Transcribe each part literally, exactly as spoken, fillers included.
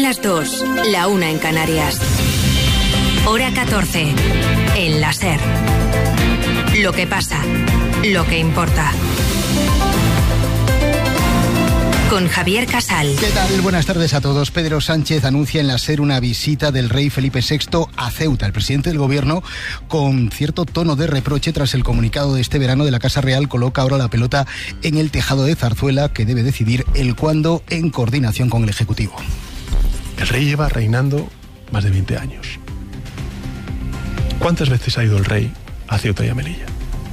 las dos, la una en Canarias. Hora catorce, en la SER. Lo que pasa, lo que importa. Con Javier Casal. ¿Qué tal? Buenas tardes a todos. Pedro Sánchez anuncia en la SER una visita del rey Felipe sexto a Ceuta. El presidente del gobierno, con cierto tono de reproche tras el comunicado de este verano de la Casa Real, coloca ahora la pelota en el tejado de Zarzuela, que debe decidir el cuándo en coordinación con el Ejecutivo. El rey lleva reinando más de veinte años. ¿Cuántas veces ha ido el rey a Ceuta y a Melilla?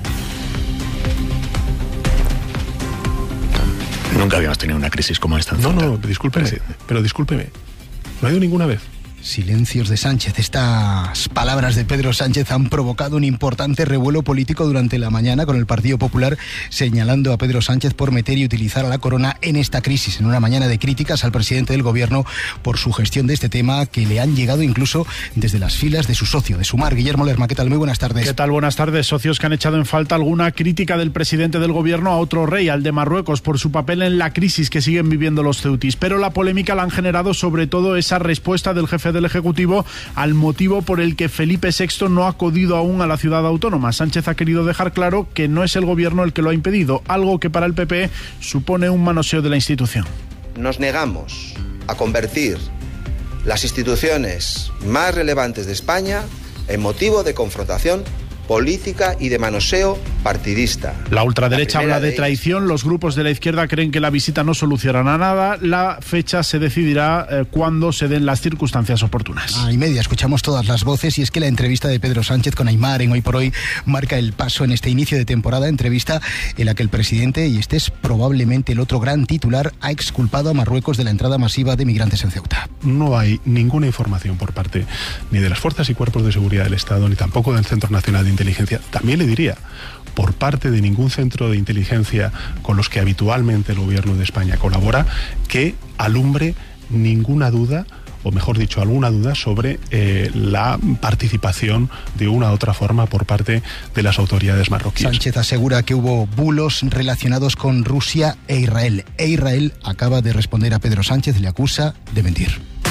Nunca habíamos tenido una crisis como esta en No, Ceuta. no, discúlpeme, pero discúlpeme. No ha ido ninguna vez. Silencios de Sánchez. Estas palabras de Pedro Sánchez han provocado un importante revuelo político durante la mañana, con el Partido Popular señalando a Pedro Sánchez por meter y utilizar a la corona en esta crisis, en una mañana de críticas al presidente del gobierno por su gestión de este tema, que le han llegado incluso desde las filas de su socio, de Sumar. Guillermo Lerma, ¿qué tal? Muy buenas tardes. ¿Qué tal? Buenas tardes. Socios que han echado en falta alguna crítica del presidente del gobierno a otro rey, al de Marruecos, por su papel en la crisis que siguen viviendo los ceutis. Pero la polémica la han generado sobre todo esa respuesta del jefe del Ejecutivo al motivo por el que Felipe sexto no ha acudido aún a la ciudad autónoma. Sánchez ha querido dejar claro que no es el gobierno el que lo ha impedido, algo que para el P P supone un manoseo de la institución. Nos negamos a convertir las instituciones más relevantes de España en motivo de confrontación política y de manoseo partidista. La ultraderecha la habla de de traición, los grupos de la izquierda creen que la visita no solucionará nada, la fecha se decidirá eh, cuando se den las circunstancias oportunas. Ah, y media, escuchamos todas las voces, y es que la entrevista de Pedro Sánchez con Aimar en Hoy por Hoy marca el paso en este inicio de temporada, entrevista en la que el presidente, y este es probablemente el otro gran titular, ha exculpado a Marruecos de la entrada masiva de migrantes en Ceuta. No hay ninguna información por parte ni de las fuerzas y cuerpos de seguridad del Estado, ni tampoco del Centro Nacional de Inteligencia, también le diría, por parte de ningún centro de inteligencia con los que habitualmente el gobierno de España colabora, que alumbre ninguna duda, o mejor dicho, alguna duda sobre eh, la participación de una u otra forma por parte de las autoridades marroquíes. Sánchez asegura que hubo bulos relacionados con Rusia e Israel, e Israel acaba de responder a Pedro Sánchez, le acusa de mentir.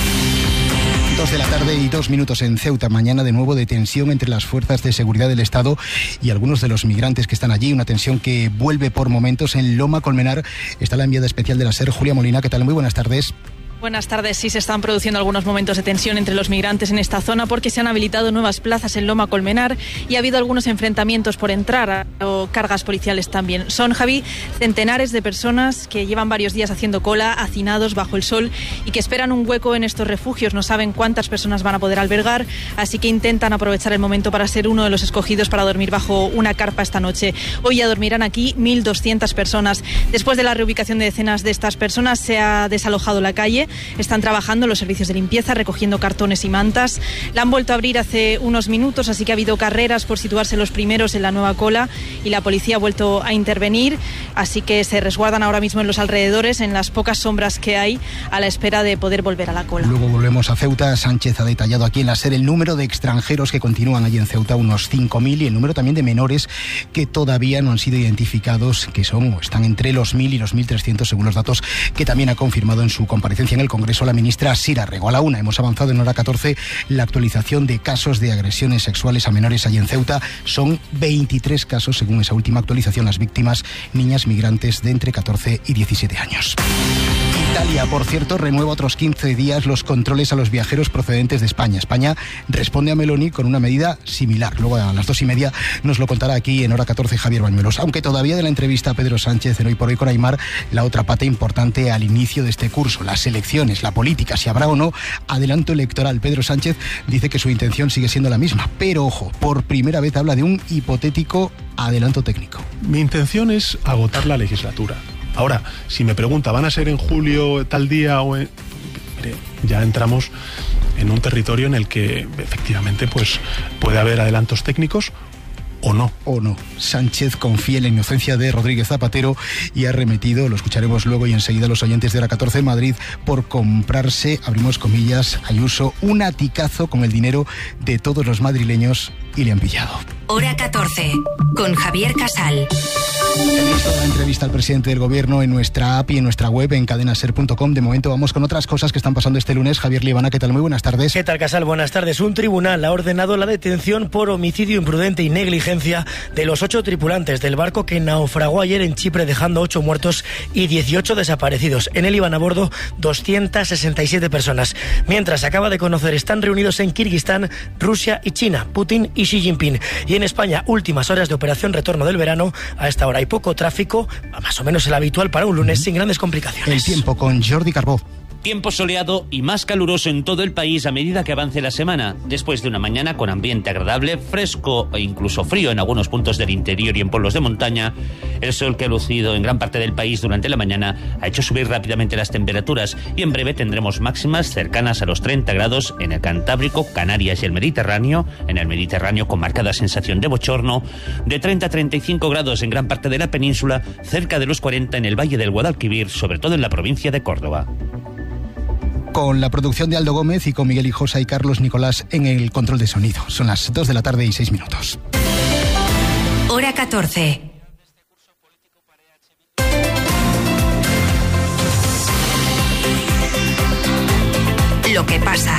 Dos de la tarde y dos minutos en Ceuta. Mañana de nuevo de tensión entre las fuerzas de seguridad del Estado y algunos de los migrantes que están allí. Una tensión que vuelve por momentos. En Loma Colmenar está la enviada especial de la SER, Julia Molina. ¿Qué tal? Muy buenas tardes. Buenas tardes. Sí, se están produciendo algunos momentos de tensión entre los migrantes en esta zona porque se han habilitado nuevas plazas en Loma Colmenar y ha habido algunos enfrentamientos por entrar o cargas policiales también. Son, Javi, centenares de personas que llevan varios días haciendo cola, hacinados bajo el sol y que esperan un hueco en estos refugios. No saben cuántas personas van a poder albergar, así que intentan aprovechar el momento para ser uno de los escogidos para dormir bajo una carpa esta noche. Hoy ya dormirán aquí mil doscientas personas. Después de la reubicación de decenas de estas personas se ha desalojado la calle. Están trabajando los servicios de limpieza, recogiendo cartones y mantas. La han vuelto a abrir hace unos minutos, así que ha habido carreras por situarse los primeros en la nueva cola y la policía ha vuelto a intervenir, así que se resguardan ahora mismo en los alrededores, en las pocas sombras que hay, a la espera de poder volver a la cola. Luego volvemos a Ceuta. Sánchez ha detallado aquí en la SER el número de extranjeros que continúan allí en Ceuta, unos cinco mil, y el número también de menores que todavía no han sido identificados, que son o están entre los mil y los mil trescientos según los datos que también ha confirmado en su comparecencia en el Congreso la ministra Sira Rego. A la una hemos avanzado en hora catorce la actualización de casos de agresiones sexuales a menores allí en Ceuta. Son veintitrés casos según esa última actualización. Las víctimas, niñas migrantes de entre catorce y diecisiete años. Italia, por cierto, renueva otros quince días los controles a los viajeros procedentes de España. España responde a Meloni con una medida similar. Luego a las dos y media nos lo contará aquí en hora catorce Javier Bañuelos. Aunque todavía de la entrevista a Pedro Sánchez en Hoy por Hoy con Aimar, la otra pata importante al inicio de este curso, las elecciones, la política, si habrá o no adelanto electoral. Pedro Sánchez dice que su intención sigue siendo la misma, pero ojo, por primera vez habla de un hipotético adelanto técnico. Mi intención es agotar la legislatura. Ahora, si me pregunta, ¿van a ser en julio tal día o en...? Mire, ya entramos en un territorio en el que efectivamente pues puede haber adelantos técnicos o no. O no. Sánchez confía en la inocencia de Rodríguez Zapatero y ha remetido, lo escucharemos luego y enseguida los oyentes de hora catorce en Madrid, por comprarse, abrimos comillas, Ayuso, un aticazo con el dinero de todos los madrileños y le han pillado. Hora catorce, con Javier Casal. Tenéis toda la entrevista al presidente del gobierno en nuestra app y en nuestra web en cadena ser punto com. De momento vamos con otras cosas que están pasando este lunes. Javier Libana, ¿qué tal? Muy buenas tardes. ¿Qué tal, Casal? Buenas tardes. Un tribunal ha ordenado la detención por homicidio imprudente y negligencia de los ocho tripulantes del barco que naufragó ayer en Chipre, dejando ocho muertos y dieciocho desaparecidos. En él iban a bordo doscientas sesenta y siete personas. Mientras se acaba de conocer, están reunidos en Kirguistán, Rusia y China, Putin y Xi Jinping. Y en España, últimas horas de operación retorno del verano. A esta hora hay poco tráfico, más o menos el habitual para un lunes, sin grandes complicaciones. El tiempo con Jordi Carbó. Tiempo soleado y más caluroso en todo el país a medida que avance la semana. Después de una mañana con ambiente agradable, fresco e incluso frío en algunos puntos del interior y en pueblos de montaña, el sol que ha lucido en gran parte del país durante la mañana ha hecho subir rápidamente las temperaturas y en breve tendremos máximas cercanas a los treinta grados en el Cantábrico, Canarias y el Mediterráneo. En el Mediterráneo con marcada sensación de bochorno, de treinta a treinta y cinco grados en gran parte de la península, cerca de los cuarenta en el Valle del Guadalquivir, sobre todo en la provincia de Córdoba. Con la producción de Aldo Gómez y con Miguel Hijosa y Carlos Nicolás en el control de sonido. Son las dos de la tarde y seis minutos. Hora catorce. Lo que pasa.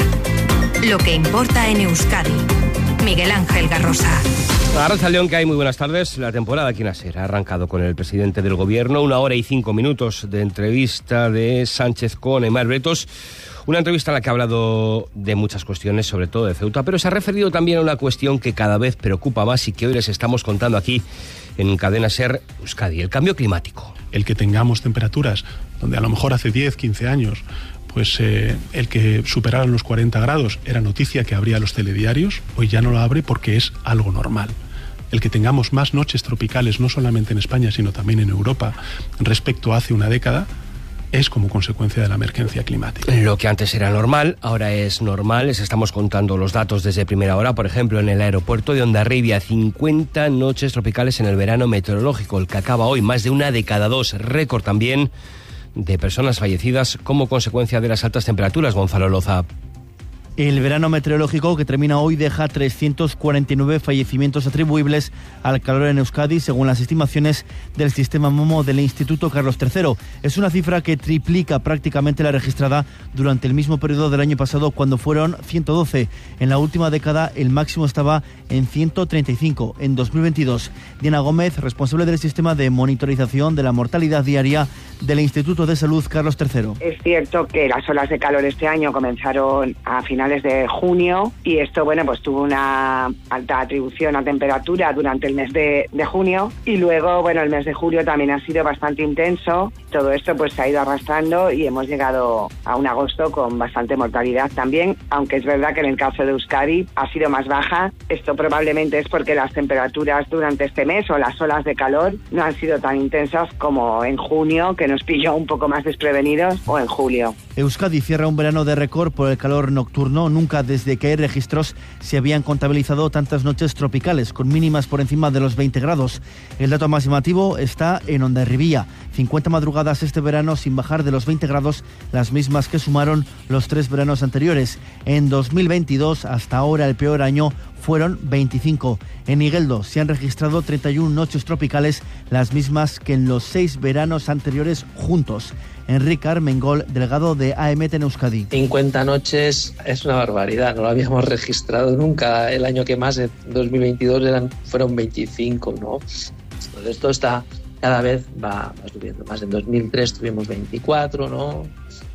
Lo que importa en Euskadi. Miguel Ángel Garrosa. Arratsaldeon, que hay muy buenas tardes. La temporada aquí en Aser ha arrancado con el presidente del gobierno. Una hora y cinco minutos de entrevista de Sánchez con Aimar Bretos. Una entrevista en la que ha hablado de muchas cuestiones, sobre todo de Ceuta, pero se ha referido también a una cuestión que cada vez preocupa más y que hoy les estamos contando aquí en Cadena Ser Euskadi, el cambio climático. El que tengamos temperaturas donde a lo mejor hace diez, quince años pues eh, el que superaran los cuarenta grados era noticia que abría los telediarios, hoy ya no lo abre porque es algo normal. El que tengamos más noches tropicales, no solamente en España, sino también en Europa, respecto a hace una década, es como consecuencia de la emergencia climática. Lo que antes era normal, ahora es normal. Les estamos contando los datos desde primera hora. Por ejemplo, en el aeropuerto de Hondarribia, cincuenta noches tropicales en el verano meteorológico, el que acaba hoy, más de una de cada dos. Récord también de personas fallecidas como consecuencia de las altas temperaturas. Gonzalo Loza. El verano meteorológico que termina hoy deja trescientos cuarenta y nueve fallecimientos atribuibles al calor en Euskadi, según las estimaciones del sistema MOMO del Instituto Carlos tercero. Es una cifra que triplica prácticamente la registrada durante el mismo periodo del año pasado, cuando fueron ciento doce. En la última década el máximo estaba en ciento treinta y cinco. En dos mil veintidós, Diana Gómez, responsable del sistema de monitorización de la mortalidad diaria del Instituto de Salud Carlos tercero. Es cierto que las olas de calor este año comenzaron a finales de junio y esto, bueno, pues tuvo una alta atribución a temperatura durante el mes de, de junio y luego, bueno, el mes de julio también ha sido bastante intenso. Todo esto pues se ha ido arrastrando y hemos llegado a un agosto con bastante mortalidad también, aunque es verdad que en el caso de Euskadi ha sido más baja. Esto probablemente es porque las temperaturas durante este mes o las olas de calor no han sido tan intensas como en junio, que nos pilló un poco más desprevenidos, o en julio. Euskadi cierra un verano de récord por el calor nocturno. Nunca desde que hay registros se habían contabilizado tantas noches tropicales, con mínimas por encima de los veinte grados. El dato más llamativo está en Hondarribia. cincuenta madrugadas este verano sin bajar de los veinte grados, las mismas que sumaron los tres veranos anteriores. En dos mil veintidós, hasta ahora el peor año, fueron veinticinco. En Igueldo se han registrado treinta y una noches tropicales, las mismas que en los seis veranos anteriores juntos. Enrique Armengol, delegado de A M T en Euskadi. cincuenta noches es una barbaridad, no lo habíamos registrado nunca. El año que más, en dos mil veintidós, eran, fueron veinticinco, ¿no? Entonces esto está, cada vez va, va subiendo más. En dos mil tres tuvimos veinticuatro, ¿no?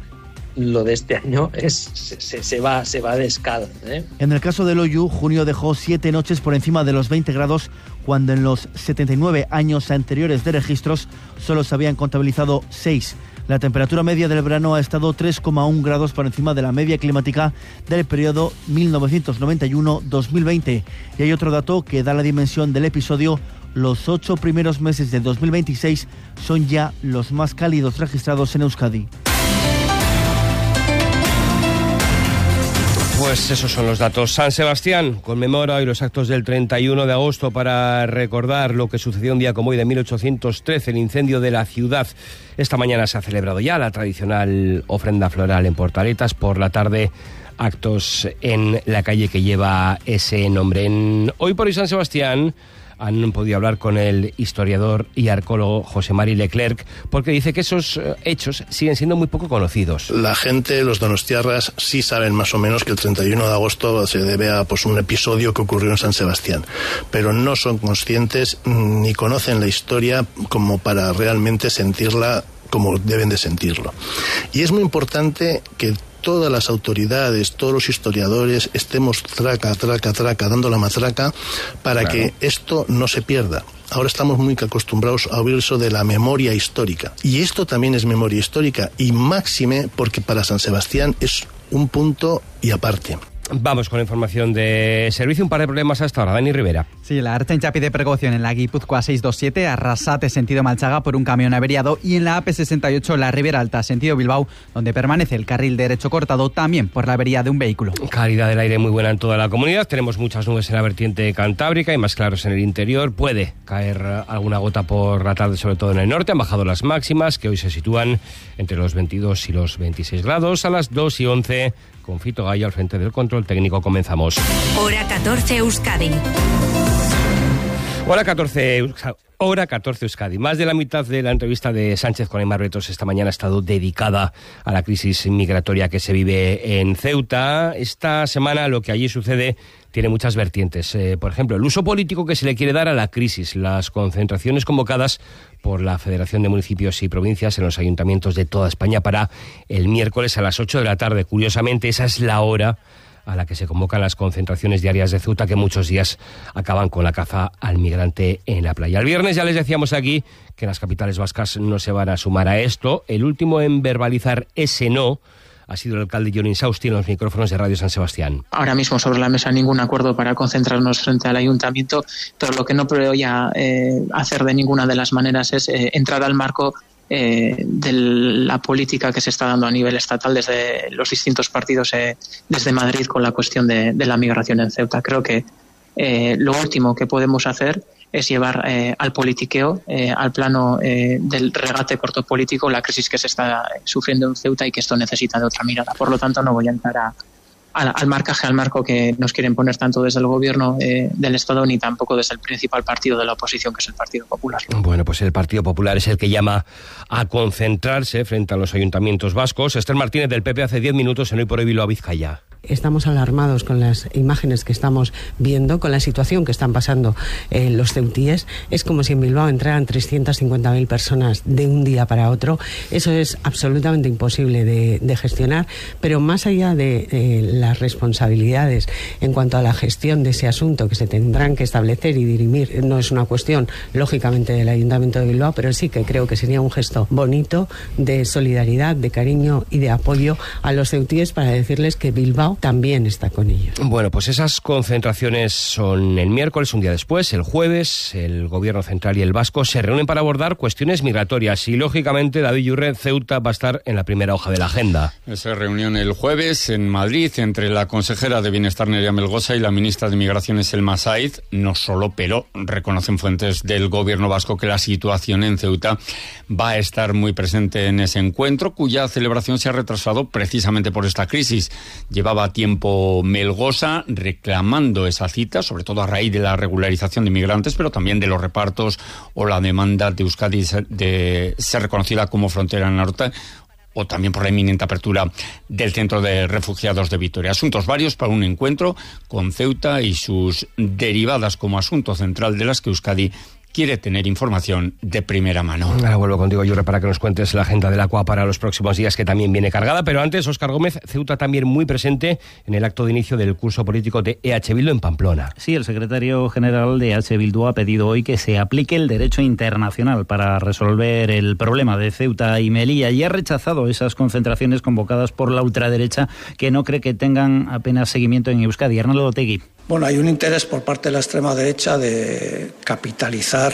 Lo de este año es se, se, se va se va de escala, ¿eh? En el caso del Oyu, junio dejó siete noches por encima de los veinte grados, cuando en los setenta y nueve años anteriores de registros solo se habían contabilizado seis. La temperatura media del verano ha estado tres coma uno grados por encima de la media climática del periodo mil novecientos noventa y uno a dos mil veinte. Y hay otro dato que da la dimensión del episodio. Los ocho primeros meses de dos mil veintiséis son ya los más cálidos registrados en Euskadi. Pues esos son los datos. San Sebastián conmemora hoy los actos del treinta y uno de agosto para recordar lo que sucedió un día como hoy de mil ochocientos trece, el incendio de la ciudad. Esta mañana se ha celebrado ya la tradicional ofrenda floral en Portaletas. Por la tarde, actos en la calle que lleva ese nombre. En Hoy por Hoy San Sebastián han podido hablar con el historiador y arqueólogo José Mari Leclerc, porque dice que esos hechos siguen siendo muy poco conocidos. La gente, los donostiarras, sí saben más o menos que el treinta y uno de agosto se debe a pues, un episodio que ocurrió en San Sebastián, pero no son conscientes ni conocen la historia como para realmente sentirla como deben de sentirlo. Y es muy importante que todas las autoridades, todos los historiadores estemos traca, traca, traca, dando la matraca para claro. que esto no se pierda. Ahora estamos muy acostumbrados a oír eso de la memoria histórica. Y esto también es memoria histórica, y máxime porque para San Sebastián es un punto y aparte. Vamos con la información de servicio. Un par de problemas hasta ahora. Dani Rivera. Sí, la Ertzaintza pide precaución en la Guipúzcoa seiscientos veintisiete, Arrasate, sentido Malchaga, por un camión averiado, y en la A P sesenta y ocho, la Ribera Alta, sentido Bilbao, donde permanece el carril derecho cortado, también por la avería de un vehículo. Calidad del aire muy buena en toda la comunidad. Tenemos muchas nubes en la vertiente cantábrica y más claros en el interior. Puede caer alguna gota por la tarde, sobre todo en el norte. Han bajado las máximas, que hoy se sitúan entre los veintidós y los veintiséis grados. A las dos y once, con Fito Gallo al frente del control técnico, comenzamos. Hora catorce, Euskadi. Hora catorce, hora catorce Euskadi. Más de la mitad de la entrevista de Sánchez con Aimar Bretos esta mañana ha estado dedicada a la crisis migratoria que se vive en Ceuta. Esta semana lo que allí sucede tiene muchas vertientes. Eh, por ejemplo, el uso político que se le quiere dar a la crisis, las concentraciones convocadas por la Federación de Municipios y Provincias en los ayuntamientos de toda España para el miércoles a las ocho de la tarde. Curiosamente, esa es la hora a la que se convocan las concentraciones diarias de Ceuta, que muchos días acaban con la caza al migrante en la playa. El viernes ya les decíamos aquí que las capitales vascas no se van a sumar a esto. El último en verbalizar ese no ha sido el alcalde Jon Insausti en los micrófonos de Radio San Sebastián. Ahora mismo sobre la mesa ningún acuerdo para concentrarnos frente al ayuntamiento, pero lo que no voy a eh, hacer de ninguna de las maneras es eh, entrar al marco Eh, de la política que se está dando a nivel estatal desde los distintos partidos eh, desde Madrid con la cuestión de, de la migración en Ceuta. Creo que eh, lo último que podemos hacer es llevar eh, al politiqueo, eh, al plano eh, del regate corto político, la crisis que se está sufriendo en Ceuta y que esto necesita de otra mirada. Por lo tanto, no voy a entrar a Al, al marcaje, al marco que nos quieren poner tanto desde el gobierno eh, del Estado ni tampoco desde el principal partido de la oposición, que es el Partido Popular. Bueno, pues el Partido Popular es el que llama a concentrarse frente a los ayuntamientos vascos. Esther Martínez del P P hace diez minutos en Hoy por Hoy Bilbao Vizcaya. Estamos alarmados con las imágenes que estamos viendo, con la situación que están pasando eh, los ceutíes. Es como si en Bilbao entraran trescientas cincuenta mil personas de un día para otro. Eso es absolutamente imposible de, de gestionar, pero más allá de eh, las responsabilidades en cuanto a la gestión de ese asunto que se tendrán que establecer y dirimir, no es una cuestión, lógicamente, del Ayuntamiento de Bilbao, pero sí que creo que sería un gesto bonito de solidaridad, de cariño y de apoyo a los ceutíes para decirles que Bilbao también está con ellos. Bueno, pues esas concentraciones son el miércoles, un día después. El jueves, el Gobierno Central y el Vasco se reúnen para abordar cuestiones migratorias y, lógicamente, David Yurre, Ceuta va a estar en la primera hoja de la agenda. Esa reunión el jueves en Madrid entre la consejera de Bienestar Nerea Melgosa y la ministra de Migraciones Elma Saiz. No solo, pero reconocen fuentes del Gobierno vasco que la situación en Ceuta va a estar muy presente en ese encuentro, cuya celebración se ha retrasado precisamente por esta crisis. Llevaba tiempo Melgosa reclamando esa cita, sobre todo a raíz de la regularización de inmigrantes, pero también de los repartos o la demanda de Euskadi de ser reconocida como frontera norte, o también por la inminente apertura del centro de refugiados de Vitoria. Asuntos varios para un encuentro con Ceuta y sus derivadas como asunto central de las que Euskadi quiere tener información de primera mano. Ahora vuelvo contigo, Yurre, para que nos cuentes la agenda del Aqua para los próximos días, que también viene cargada. Pero antes, Óscar Gómez, Ceuta también muy presente en el acto de inicio del curso político de E H Bildu en Pamplona. Sí, el secretario general de E H Bildu ha pedido hoy que se aplique el derecho internacional para resolver el problema de Ceuta y Melilla, y ha rechazado esas concentraciones convocadas por la ultraderecha, que no cree que tengan apenas seguimiento en Euskadi. Arnaldo Otegi. Bueno, hay un interés por parte de la extrema derecha de capitalizar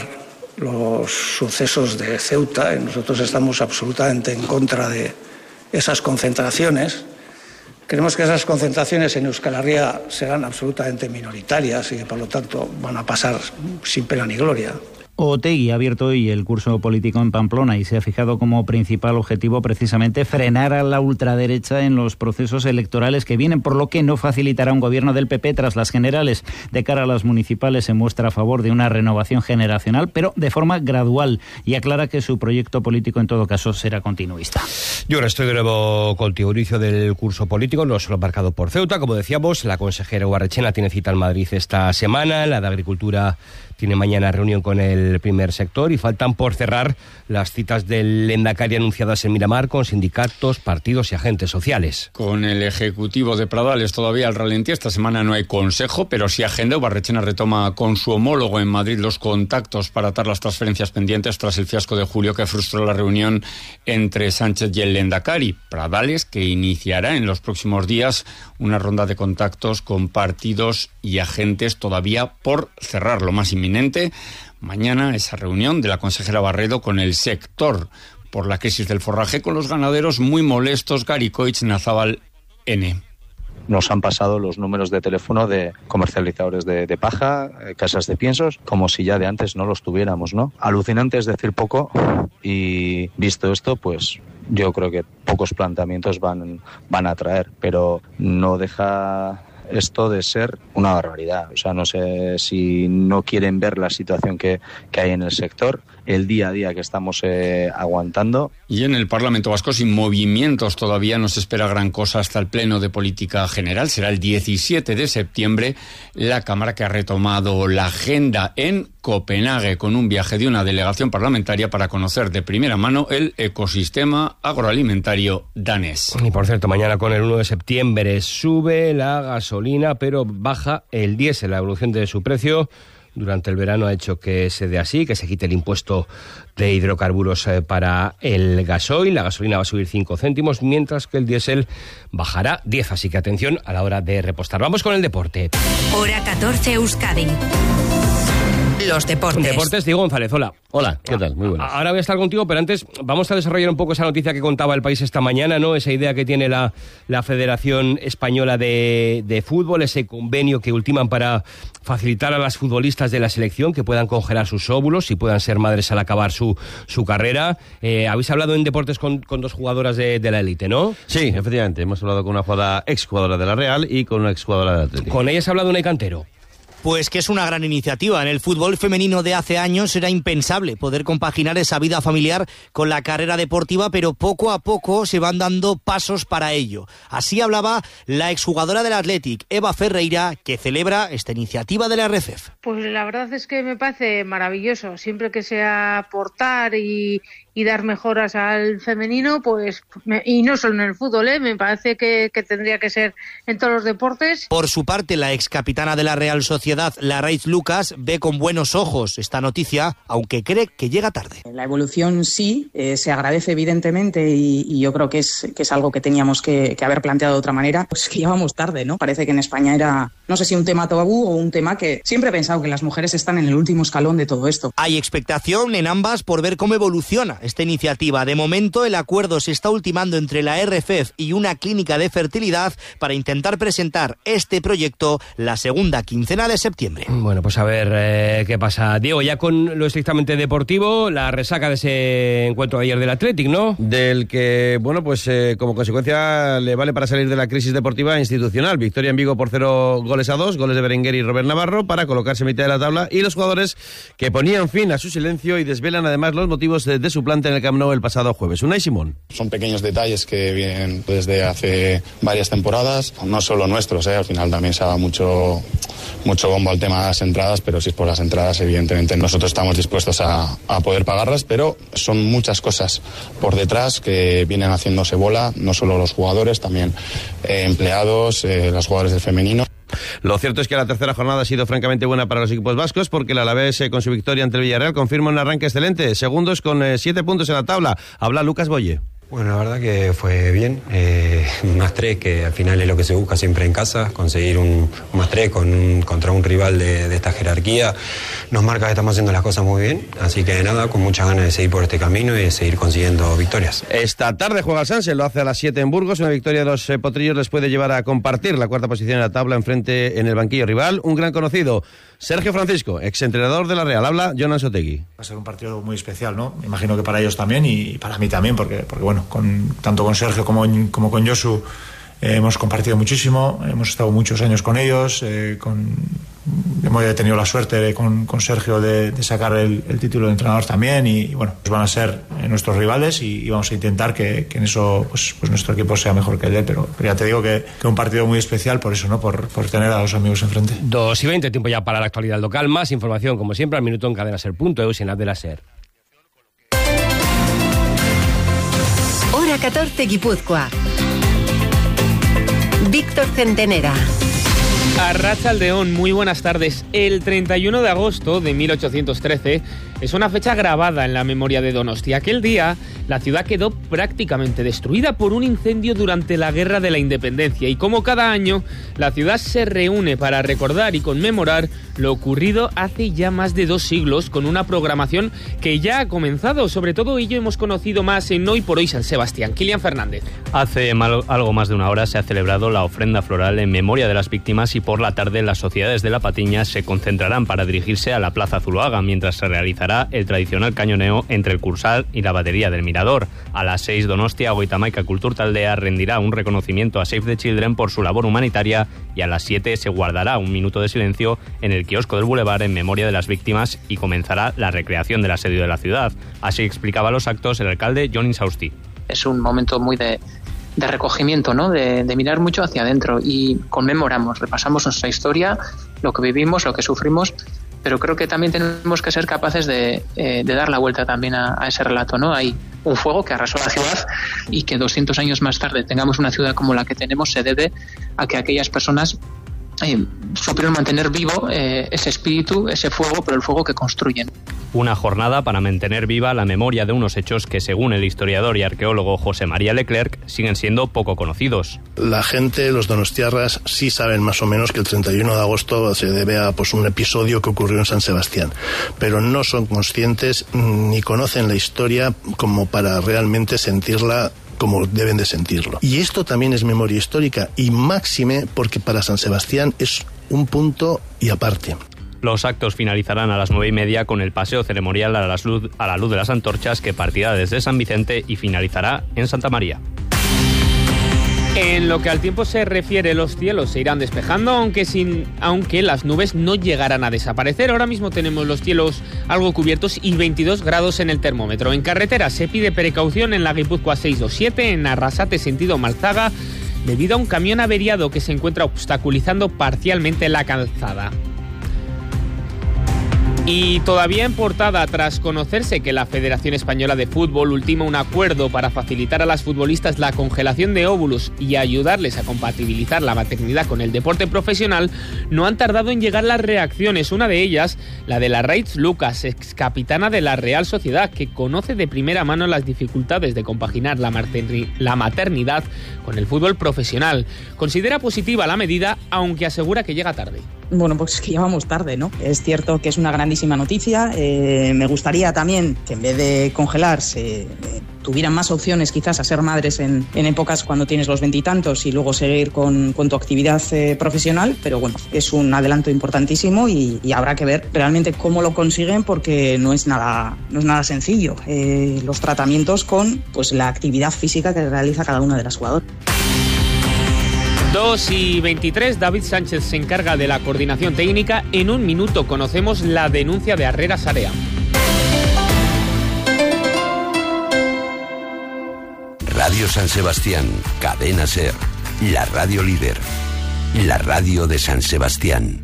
los sucesos de Ceuta. Nosotros estamos absolutamente en contra de esas concentraciones. Creemos que esas concentraciones en Euskal Herria serán absolutamente minoritarias y que por lo tanto van a pasar sin pena ni gloria. Otegi ha abierto hoy el curso político en Pamplona y se ha fijado como principal objetivo precisamente frenar a la ultraderecha en los procesos electorales que vienen, por lo que no facilitará un gobierno del P P tras las generales. De cara a las municipales se muestra a favor de una renovación generacional, pero de forma gradual, y aclara que su proyecto político en todo caso será continuista. Yo ahora estoy de nuevo contigo, inicio del curso político, no solo marcado por Ceuta, como decíamos, la consejera Ubarretxena tiene cita en Madrid esta semana, la de Agricultura tiene mañana reunión con el primer sector y faltan por cerrar las citas del Lehendakari anunciadas en Miramar con sindicatos, partidos y agentes sociales. Con el Ejecutivo de Pradales todavía al ralentí, esta semana no hay consejo, pero sí agenda. Ubarretxena retoma con su homólogo en Madrid los contactos para atar las transferencias pendientes tras el fiasco de julio que frustró la reunión entre Sánchez y el Lehendakari. Pradales que iniciará en los próximos días una ronda de contactos con partidos y agentes todavía por cerrar. Lo más inminente, mañana esa reunión de la consejera Barredo con el sector por la crisis del forraje, con los ganaderos muy molestos. Garicoitz, Nazabal, N. Nos han pasado los números de teléfono de comercializadores de, de paja, eh, casas de piensos, como si ya de antes no los tuviéramos, ¿no? Alucinante es decir poco, y visto esto, pues yo creo que pocos planteamientos van, van a traer, pero no deja esto de ser una barbaridad. O sea, no sé si no quieren ver la situación que, que hay en el sector, el día a día que estamos eh, aguantando. Y en el Parlamento Vasco, sin movimientos todavía, no se espera gran cosa hasta el Pleno de Política General. Será el diecisiete de septiembre, la Cámara que ha retomado la agenda en Copenhague con un viaje de una delegación parlamentaria para conocer de primera mano el ecosistema agroalimentario danés. Y por cierto, mañana con el uno de septiembre sube la gasolina, pero baja el diésel. La evolución de su precio durante el verano ha hecho que se dé así, que se quite el impuesto de hidrocarburos para el gasoil. La gasolina va a subir cinco céntimos, mientras que el diésel bajará diez. Así que atención a la hora de repostar. Vamos con el deporte. Hora catorce, Euskadi. Los deportes. Deportes, Diego González, hola. Hola, ¿qué tal? Muy buenas. Ahora voy a estar contigo, pero antes vamos a desarrollar un poco esa noticia que contaba El País esta mañana, ¿no? Esa idea que tiene la, la Federación Española de, de Fútbol, ese convenio que ultiman para facilitar a las futbolistas de la selección que puedan congelar sus óvulos y puedan ser madres al acabar su, su carrera. Eh, habéis hablado en deportes con, con dos jugadoras de, de la élite, ¿no? Sí, efectivamente. Hemos hablado con una jugadora, exjugadora de la Real y con una exjugadora del Atlético. ¿Con ellas ha hablado Unai Cantero? Pues que es una gran iniciativa. En el fútbol femenino de hace años era impensable poder compaginar esa vida familiar con la carrera deportiva, pero poco a poco se van dando pasos para ello. Así hablaba la exjugadora del Athletic, Eva Ferreira, que celebra esta iniciativa de la R F E F. Pues la verdad es que me parece maravilloso. Siempre que sea aportar y, y dar mejoras al femenino, pues me, y no solo en el fútbol, ¿eh? Me parece que, que tendría que ser en todos los deportes. Por su parte, la excapitana de la Real Sociedad, Larraitz Lucas, ve con buenos ojos esta noticia, aunque cree que llega tarde. La evolución sí, eh, se agradece evidentemente y, y yo creo que es, que es algo que teníamos que, que haber planteado de otra manera, pues que llevamos tarde, ¿no? Parece que en España era, no sé si un tema tabú o un tema que siempre he pensado que las mujeres están en el último escalón de todo esto. Hay expectación en ambas por ver cómo evoluciona esta iniciativa. De momento el acuerdo se está ultimando entre la R F E F y una clínica de fertilidad para intentar presentar este proyecto la segunda quincena de septiembre. Bueno, pues a ver eh, qué pasa. Diego, ya con lo estrictamente deportivo, la resaca de ese encuentro de ayer del Athletic, ¿no? Del que, bueno, pues eh, como consecuencia le vale para salir de la crisis deportiva institucional. Victoria en Vigo por cero goles a dos, goles de Berenguer y Robert Navarro para colocarse en mitad de la tabla, y los jugadores que ponían fin a su silencio y desvelan además los motivos de, de su planta en el Camp Nou el pasado jueves. Unai Simón. Son pequeños detalles que vienen desde hace varias temporadas, no solo nuestros, ¿eh? Al final también se ha dado mucho, mucho bombo al tema de las entradas, pero si es por las entradas, evidentemente nosotros estamos dispuestos a, a poder pagarlas, pero son muchas cosas por detrás que vienen haciéndose bola, no solo los jugadores, también eh, empleados, eh, los jugadores del femenino. Lo cierto es que la tercera jornada ha sido francamente buena para los equipos vascos, porque el Alavés, eh, con su victoria ante el Villarreal, confirma un arranque excelente. Segundos con eh, siete puntos en la tabla. Habla Lucas Boye. Bueno, la verdad que fue bien, eh, más tres, que al final es lo que se busca siempre en casa, conseguir un, un más tres con un, contra un rival de, de esta jerarquía, nos marca que estamos haciendo las cosas muy bien, así que nada, con muchas ganas de seguir por este camino y de seguir consiguiendo victorias. Esta tarde juega el Sanse, lo hace a las siete en Burgos, una victoria de los eh, potrillos les puede llevar a compartir la cuarta posición en la tabla enfrente en el banquillo rival, un gran conocido, Sergio Francisco, exentrenador de la Real, habla Jonan Sotegui. Va a ser un partido muy especial, ¿no? Me imagino que para ellos también y para mí también, porque, porque bueno, con, tanto con Sergio como, como con Josu eh, hemos compartido muchísimo, hemos estado muchos años con ellos, eh, con, hemos tenido la suerte de, con, con Sergio de, de sacar el, el título de entrenador también y, y bueno, pues van a ser eh, nuestros rivales y, y vamos a intentar que, que en eso pues, pues nuestro equipo sea mejor que el de él, pero, pero ya te digo que es un partido muy especial por eso, ¿no? Por, por tener a los amigos enfrente. dos y veinte, tiempo ya para la actualidad local, más información como siempre al minuto en cadenaser punto e u y en la de la SER. Hora catorce, Guipúzcoa. Víctor Centenera. Arratsaldeon, muy buenas tardes. El treinta y uno de agosto de mil ochocientos trece es una fecha grabada en la memoria de Donosti. Aquel día, la ciudad quedó prácticamente destruida por un incendio durante la Guerra de la Independencia y como cada año, la ciudad se reúne para recordar y conmemorar lo ocurrido hace ya más de dos siglos con una programación que ya ha comenzado. Sobre todo ello hemos conocido más en Hoy por Hoy San Sebastián. Kilian Fernández. Hace mal, algo más de una hora se ha celebrado la ofrenda floral en memoria de las víctimas y por la tarde las sociedades de La Patiña se concentrarán para dirigirse a la Plaza Zuloaga mientras se realizará el tradicional cañoneo entre el Cursal y la batería del Mirador. A las seis, Donostia Goitamaica Kulturtaldea rendirá un reconocimiento a Save the Children por su labor humanitaria y a las siete se guardará un minuto de silencio en el kiosco del Boulevard en memoria de las víctimas y comenzará la recreación del asedio de la ciudad. Así explicaba los actos el alcalde Jon Insausti. Es un momento muy de, de recogimiento, ¿no? De, de mirar mucho hacia adentro y conmemoramos, repasamos nuestra historia, lo que vivimos, lo que sufrimos, pero creo que también tenemos que ser capaces de, eh, de dar la vuelta también a, a ese relato, ¿no? Hay un fuego que arrasó la ciudad y que doscientos años más tarde tengamos una ciudad como la que tenemos se debe a que aquellas personas eh, supieron mantener vivo eh, ese espíritu, ese fuego, pero el fuego que construyen. Una jornada para mantener viva la memoria de unos hechos que, según el historiador y arqueólogo José María Leclerc, siguen siendo poco conocidos. La gente, los donostiarras, sí saben más o menos que el treinta y uno de agosto se debe a pues, un episodio que ocurrió en San Sebastián, pero no son conscientes ni conocen la historia como para realmente sentirla como deben de sentirlo. Y esto también es memoria histórica, y máxime porque para San Sebastián es un punto y aparte. Los actos finalizarán a las nueve y media con el paseo ceremonial a la luz, a la luz de las antorchas que partirá desde San Vicente y finalizará en Santa María. En lo que al tiempo se refiere, los cielos se irán despejando, aunque, sin, aunque las nubes no llegarán a desaparecer. Ahora mismo tenemos los cielos algo cubiertos y veintidós grados en el termómetro. En carretera se pide precaución en la Guipúzcoa seiscientos veintisiete, en Arrasate sentido Malzaga, debido a un camión averiado que se encuentra obstaculizando parcialmente la calzada. Y todavía en portada, tras conocerse que la Federación Española de Fútbol ultima un acuerdo para facilitar a las futbolistas la congelación de óvulos y ayudarles a compatibilizar la maternidad con el deporte profesional, no han tardado en llegar las reacciones. Una de ellas, la de la Raitz Lucas, ex capitana de la Real Sociedad, que conoce de primera mano las dificultades de compaginar la, materni- la maternidad con el fútbol profesional. Considera positiva la medida, aunque asegura que llega tarde. Bueno, pues que ya vamos tarde, ¿no? Es cierto que es una grandísima noticia. Eh, me gustaría también que en vez de congelarse eh, tuvieran más opciones quizás a ser madres en, en épocas cuando tienes los veintitantos y, y luego seguir con, con tu actividad eh, profesional, pero bueno, es un adelanto importantísimo y, y habrá que ver realmente cómo lo consiguen porque no es nada, no es nada sencillo eh, los tratamientos con pues la actividad física que realiza cada una de las jugadoras. dos y veintitrés, David Sánchez se encarga de la coordinación técnica. En un minuto conocemos la denuncia de Herrera Sarea. Radio San Sebastián, Cadena SER, la radio líder, la radio de San Sebastián.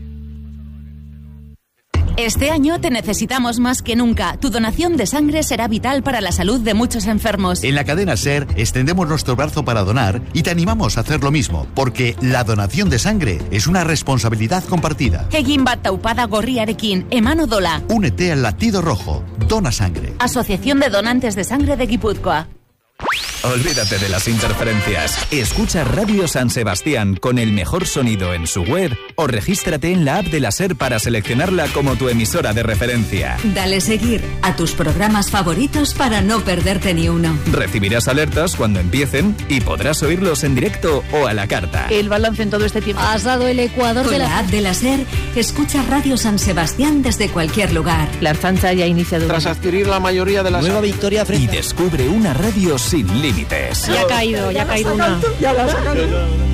Este año te necesitamos más que nunca. Tu donación de sangre será vital para la salud de muchos enfermos. En la cadena SER extendemos nuestro brazo para donar y te animamos a hacer lo mismo, porque la donación de sangre es una responsabilidad compartida. Egin bat taupada gorriarekin, eman odola. Únete al latido rojo, dona sangre. Asociación de Donantes de Sangre de Guipúzcoa. olvídate de las interferencias. Escucha Radio San Sebastián con el mejor sonido en su web o regístrate en la app de la SER para seleccionarla como tu emisora de referencia. Dale seguir a tus programas favoritos para no perderte ni uno. Recibirás alertas cuando empiecen y podrás oírlos en directo o a la carta. El balance en todo este tiempo. Has dado el ecuador Con de la... la app de la SER, escucha Radio San Sebastián desde cualquier lugar. La Ertzaintza ya ha iniciado... Tras adquirir la mayoría de las... Nueva victoria frente... Y descubre una radio sin límites. Ya ha caído, ya ha caído una... Ya la has sacado.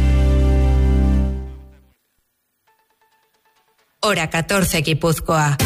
Hora catorce, Guipúzcoa.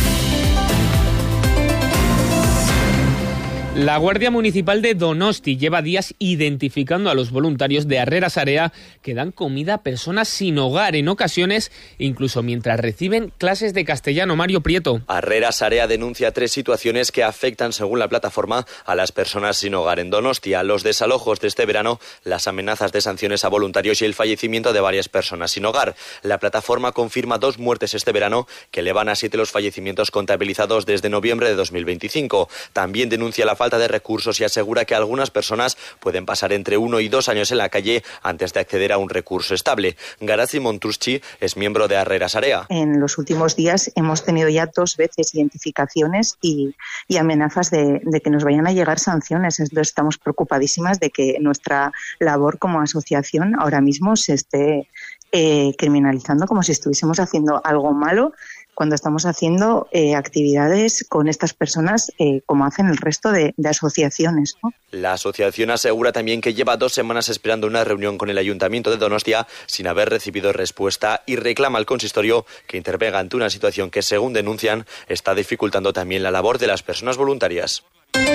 La Guardia Municipal de Donosti lleva días identificando a los voluntarios de Harrera Sarea que dan comida a personas sin hogar, en ocasiones incluso mientras reciben clases de castellano. Mario Prieto. Harrera Sarea denuncia tres situaciones que afectan, según la plataforma, a las personas sin hogar en Donostia: los desalojos de este verano, las amenazas de sanciones a voluntarios y el fallecimiento de varias personas sin hogar. La plataforma confirma dos muertes este verano, que elevan a siete los fallecimientos contabilizados desde noviembre de dos mil veinticinco. También denuncia la falta de recursos y asegura que algunas personas pueden pasar entre uno y dos años en la calle antes de acceder a un recurso estable. Garazi Montruschi es miembro de Harrera Sarea. En los últimos días hemos tenido ya dos veces identificaciones y, y amenazas de, de que nos vayan a llegar sanciones. Entonces estamos preocupadísimas de que nuestra labor como asociación ahora mismo se esté eh, criminalizando como si estuviésemos haciendo algo malo, cuando estamos haciendo eh, actividades con estas personas eh, como hacen el resto de, de asociaciones, ¿no? La asociación asegura también que lleva dos semanas esperando una reunión con el Ayuntamiento de Donostia sin haber recibido respuesta y reclama al consistorio que intervenga ante una situación que, según denuncian, está dificultando también la labor de las personas voluntarias.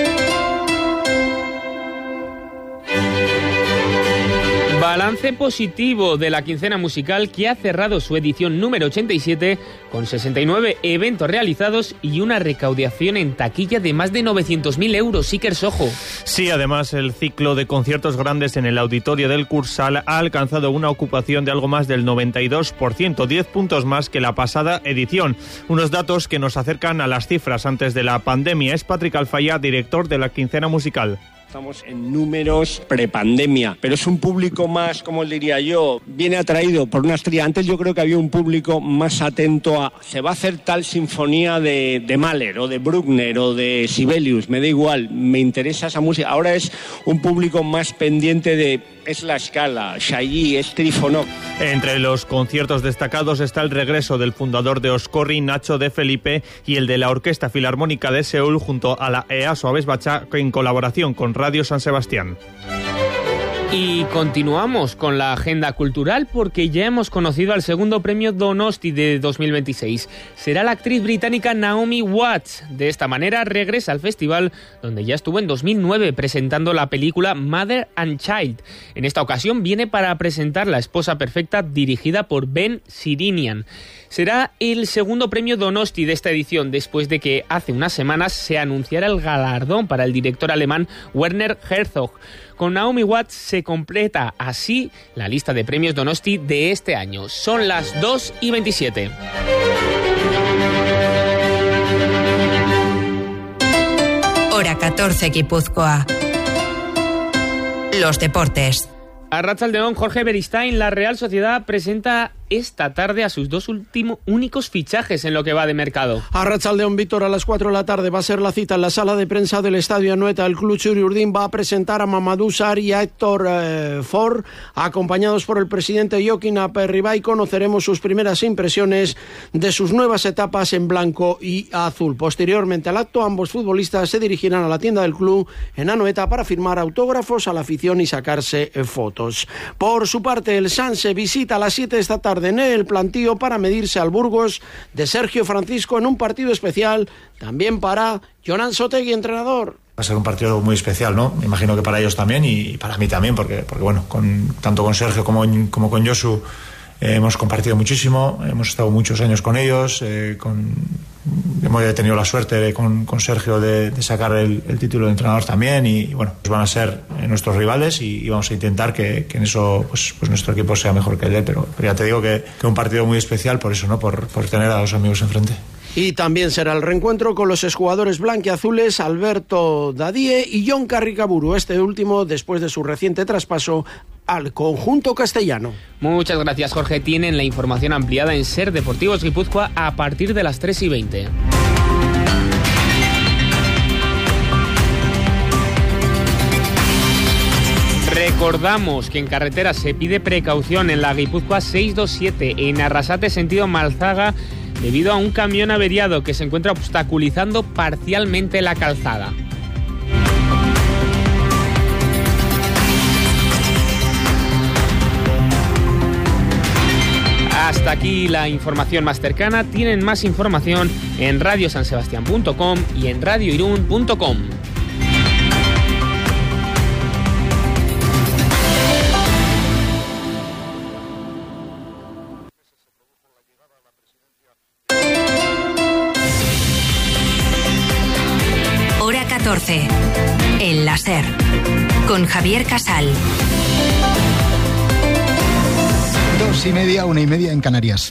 Balance positivo de la quincena musical, que ha cerrado su edición número ochenta y siete con sesenta y nueve eventos realizados y una recaudación en taquilla de más de novecientos mil euros. Iker Sojo. Sí, además el ciclo de conciertos grandes en el auditorio del Cursal ha alcanzado una ocupación de algo más del noventa y dos por ciento, diez puntos más que la pasada edición. Unos datos que nos acercan a las cifras antes de la pandemia. Es Patrick Alfaya, director de la quincena musical. Estamos en números prepandemia, pero es un público más, como diría yo, viene atraído por una estrella. Antes yo creo que había un público más atento a, se va a hacer tal sinfonía de, de Mahler o de Bruckner o de Sibelius, me da igual, me interesa esa música. Ahora es un público más pendiente de, es la escala, Chailly, es Trifonov. Entre los conciertos destacados está el regreso del fundador de Oscorri, Nacho de Felipe, y el de la Orquesta Filarmónica de Seúl junto a la EASO Aves Bachá, en colaboración con Radio San Sebastián. Y continuamos con la agenda cultural porque ya hemos conocido al segundo premio Donosti de dos mil veintiséis. Será la actriz británica Naomi Watts. De esta manera regresa al festival donde ya estuvo en dos mil nueve presentando la película Mother and Child. En esta ocasión viene para presentar La esposa perfecta, dirigida por Ben Sirinian. Será el segundo premio Donosti de esta edición, después de que hace unas semanas se anunciara el galardón para el director alemán Werner Herzog. Con Naomi Watts se completa así la lista de premios Donosti de este año. Son las dos y veintisiete. Hora catorce, Guipúzcoa. Los deportes. A Arratsaldeon, Jorge Beristain. La Real Sociedad presenta esta tarde a sus dos últimos únicos fichajes en lo que va de mercado. Arratsaldeon, Víctor, a las cuatro de la tarde va a ser la cita en la sala de prensa del Estadio Anoeta. El club Churiurdin va a presentar a Mamadou Sarr y a Héctor eh, Ford, acompañados por el presidente Joaquín Aperribay. Conoceremos sus primeras impresiones de sus nuevas etapas en blanco y azul. Posteriormente al acto, ambos futbolistas se dirigirán a la tienda del club en Anoeta para firmar autógrafos a la afición y sacarse eh, fotos. Por su parte, el Sanse visita a las siete de esta tarde en el plantío para medirse al Burgos de Sergio Francisco en un partido especial también para Jonan Sotegui, entrenador. Va a ser un partido muy especial, ¿no? Me imagino que para ellos también y para mí también, porque, porque bueno, con, tanto con Sergio como, como con Josu eh, hemos compartido muchísimo, hemos estado muchos años con ellos, eh, con, hemos tenido la suerte de, con, con Sergio de, de sacar el, el título de entrenador también y, y bueno, pues van a ser nuestros rivales y, y vamos a intentar que, que en eso pues, pues nuestro equipo sea mejor que el de él, pero, pero ya te digo que, que un partido muy especial por eso, ¿no? Por, por tener a los amigos enfrente. Y también será el reencuentro con los exjugadores blanquiazules Alberto Dadie y Jon Carricaburu, este último después de su reciente traspaso al conjunto castellano. Muchas gracias, Jorge. Tienen la información ampliada en Ser Deportivos Guipúzcoa a partir de las tres y veinte. Recordamos que en carreteras se pide precaución en la Guipúzcoa seiscientos veintisiete, en Arrasate sentido Malzaga, debido a un camión averiado que se encuentra obstaculizando parcialmente la calzada. Hasta aquí la información más cercana. Tienen más información en radio san sebastián punto com y en radio irún punto com. Hora catorce. El láser. Con Javier Casal. Dos y media, una y media en Canarias.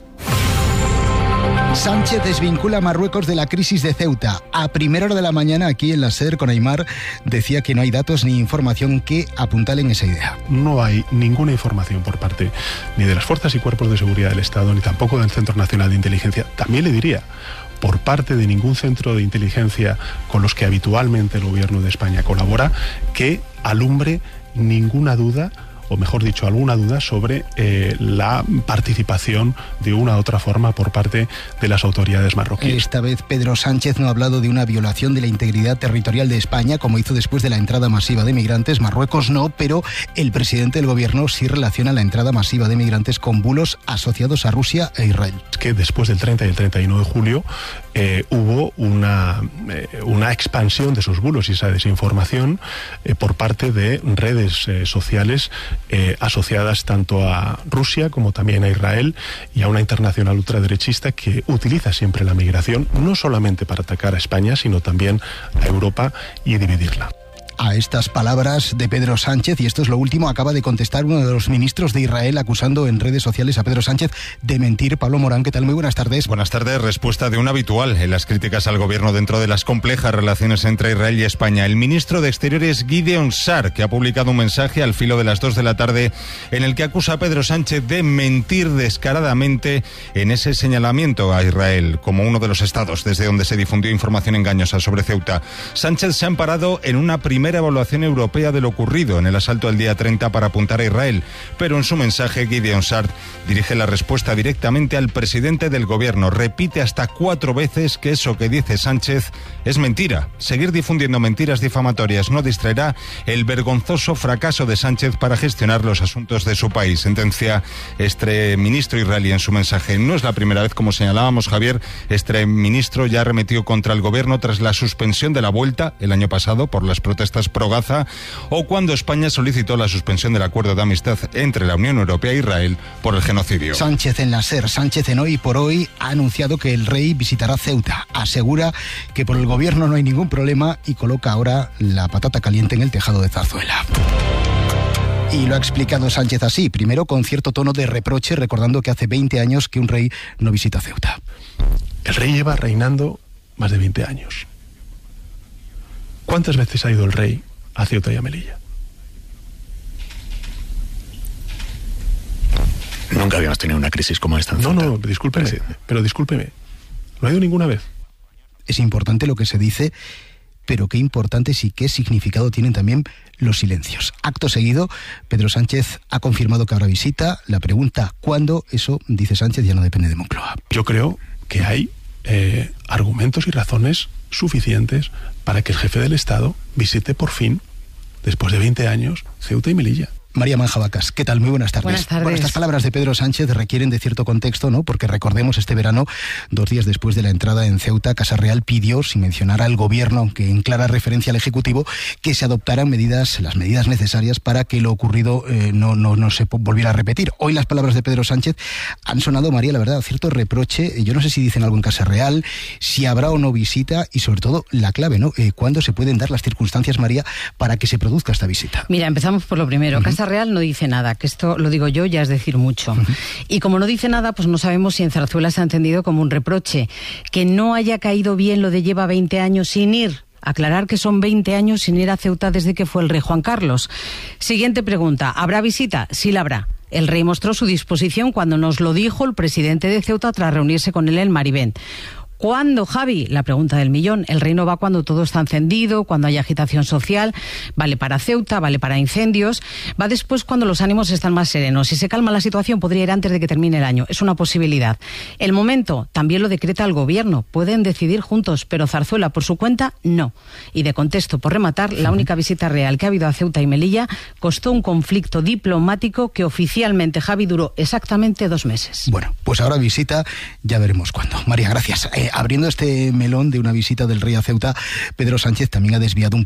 Sánchez desvincula a Marruecos de la crisis de Ceuta. A primera hora de la mañana, aquí en la SER con Aimar, decía que no hay datos ni información que apuntalen esa idea. No hay ninguna información por parte ni de las fuerzas y cuerpos de seguridad del Estado, ni tampoco del Centro Nacional de Inteligencia. También le diría, por parte de ningún centro de inteligencia con los que habitualmente el gobierno de España colabora, que alumbre ninguna duda, o mejor dicho, alguna duda sobre eh, la participación de una u otra forma por parte de las autoridades marroquíes. Esta vez Pedro Sánchez no ha hablado de una violación de la integridad territorial de España, como hizo después de la entrada masiva de migrantes. Marruecos no, pero el presidente del gobierno sí relaciona la entrada masiva de migrantes con bulos asociados a Rusia e Israel. Es que después del treinta y el treinta y uno de julio eh, hubo una, eh, una expansión de esos bulos y esa desinformación eh, por parte de redes eh, sociales Eh, asociadas tanto a Rusia como también a Israel y a una internacional ultraderechista que utiliza siempre la migración no solamente para atacar a España, sino también a Europa y dividirla. A estas palabras de Pedro Sánchez, y esto es lo último, acaba de contestar uno de los ministros de Israel acusando en redes sociales a Pedro Sánchez de mentir. Pablo Morán, ¿qué tal? Muy buenas tardes. Buenas tardes. Respuesta de un habitual en las críticas al gobierno dentro de las complejas relaciones entre Israel y España. El ministro de Exteriores, Gideon Sa'ar, que ha publicado un mensaje al filo de las dos de la tarde en el que acusa a Pedro Sánchez de mentir descaradamente en ese señalamiento a Israel como uno de los estados desde donde se difundió información engañosa sobre Ceuta. Sánchez se ha amparado en una primera evaluación europea de lo ocurrido en el asalto al día treinta para apuntar a Israel, pero en su mensaje Gideon Sa'ar dirige la respuesta directamente al presidente del gobierno. Repite hasta cuatro veces que eso que dice Sánchez es mentira. Seguir difundiendo mentiras difamatorias no distraerá el vergonzoso fracaso de Sánchez para gestionar los asuntos de su país, sentencia este ministro israelí en su mensaje. No es la primera vez, como señalábamos, Javier, este ministro ya arremetió contra el gobierno tras la suspensión de la vuelta el año pasado por las protestas pro Gaza, o cuando España solicitó la suspensión del acuerdo de amistad entre la Unión Europea e Israel por el genocidio. Sánchez en la SER, Sánchez en Hoy por Hoy ha anunciado que el rey visitará Ceuta. Asegura que por el gobierno no hay ningún problema y coloca ahora la patata caliente en el tejado de Zarzuela. Y lo ha explicado Sánchez así, primero con cierto tono de reproche, recordando que hace veinte años que un rey no visita Ceuta. El rey lleva reinando más de veinte años. ¿Cuántas veces ha ido el rey a Ceuta y a Melilla? Nunca habíamos tenido una crisis como esta en No, Ceuta. no, discúlpeme, pero discúlpeme. No ha ido ninguna vez. Es importante lo que se dice, pero qué importantes y qué significado tienen también los silencios. Acto seguido, Pedro Sánchez ha confirmado que habrá visita. La pregunta ¿cuándo? Eso, dice Sánchez, ya no depende de Moncloa. Yo creo que hay eh, argumentos y razones suficientes para que el jefe del Estado visite por fin, después de veinte años, Ceuta y Melilla. María Manjabacas, ¿qué tal? Muy buenas tardes. Buenas tardes. Bueno, estas palabras de Pedro Sánchez requieren de cierto contexto, ¿no? Porque recordemos, este verano, dos días después de la entrada en Ceuta, Casa Real pidió, sin mencionar al gobierno, aunque en clara referencia al Ejecutivo, que se adoptaran medidas, las medidas necesarias para que lo ocurrido eh, no, no, no se volviera a repetir. Hoy las palabras de Pedro Sánchez han sonado, María, la verdad, cierto reproche. Yo no sé si dicen algo en Casa Real, si habrá o no visita y, sobre todo, la clave, ¿no? Eh, ¿Cuándo se pueden dar las circunstancias, María, para que se produzca esta visita? Mira, empezamos por lo primero. Uh-huh. Casa real no dice nada, que esto lo digo yo, ya es decir mucho. Uh-huh. Y como no dice nada, pues no sabemos si en Zarzuela se ha entendido como un reproche. Que no haya caído bien lo de lleva veinte años sin ir. Aclarar que son veinte años sin ir a Ceuta desde que fue el rey Juan Carlos. Siguiente pregunta, ¿habrá visita? Sí la habrá. El rey mostró su disposición cuando nos lo dijo el presidente de Ceuta tras reunirse con él en Marivent. ¿Cuándo, Javi? La pregunta del millón. El rey no va cuando todo está encendido, cuando hay agitación social, vale para Ceuta, vale para incendios, va después cuando los ánimos están más serenos. Si se calma la situación, podría ir antes de que termine el año. Es una posibilidad. El momento también lo decreta el gobierno. Pueden decidir juntos, pero Zarzuela, por su cuenta, no. Y de contexto, por rematar, la única visita real que ha habido a Ceuta y Melilla costó un conflicto diplomático que oficialmente, Javi, duró exactamente dos meses. Bueno, pues ahora visita, ya veremos cuándo. María, gracias. Eh, abriendo este melón de una visita del rey a Ceuta, Pedro Sánchez también ha desviado un